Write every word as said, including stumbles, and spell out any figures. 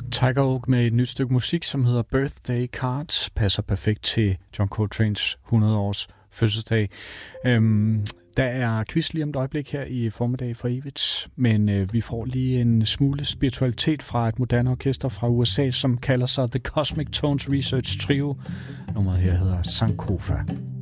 Tiger Oak med et nyt stykke musik, som hedder Birthday Cards, passer perfekt til John Coltranes hundrede års fødselsdag. Øhm, der er quiz lige om et øjeblik her i formiddag for evigt, men øh, vi får lige en smule spiritualitet fra et moderne orkester fra U S A, som kalder sig The Cosmic Tones Research Trio. Nummeret her hedder Sankofa.